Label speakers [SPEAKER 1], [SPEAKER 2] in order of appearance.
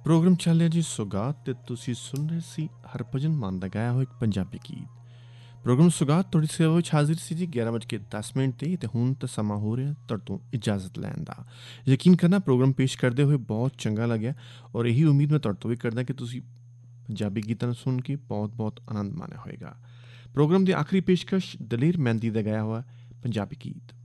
[SPEAKER 1] Programme ਚੱਲ ਰਿਹਾ ਜੀ ਸੁਗਾਤ ਤੇ ਤੁਸੀਂ ਸੁਣ ਰਹੇ ਸੀ ਹਰਭਜਨ ਮਾਨ ਦਾ ਗਾਇਆ ਹੋਇਆ ਇੱਕ ਪੰਜਾਬੀ ਗੀਤ। ਪ੍ਰੋਗਰਾਮ ਸੁਗਾਤ ਤੁਹਾਡੀ ਸੇਵਾ ਵਿੱਚ ਹਾਜ਼ਰ ਸੀ ਜੀ 11:10 ਤੇ ਹੁਣ ਤਾਂ ਸਮਾਂ ਹੋ ਰਿਹਾ ਤੁਹਾਡੇ ਤੋਂ ਇਜਾਜ਼ਤ ਲੈਣ ਦਾ। ਯਕੀਨ ਕਰਨਾ ਪ੍ਰੋਗਰਾਮ ਪੇਸ਼ ਕਰਦੇ ਹੋਏ ਬਹੁਤ ਚੰਗਾ ਲੱਗਿਆ ਔਰ ਇਹੀ ਉਮੀਦ ਮੈਂ ਤੁਹਾਡੇ ਤੋਂ ਵੀ ਕਰਦਾ ਕਿ ਤੁਸੀਂ ਪੰਜਾਬੀ ਗੀਤਾਂ ਨੂੰ ਸੁਣ ਕੇ ਬਹੁਤ ਆਨੰਦ ਮਾਣਿਆ ਹੋਏਗਾ। ਪ੍ਰੋਗਰਾਮ ਦੀ ਆਖਰੀ ਪੇਸ਼ਕਸ਼ ਦਲੇਰ ਮਹਿੰਦੀ ਦਾ ਗਾਇਆ ਹੋਇਆ ਪੰਜਾਬੀ ਗੀਤ।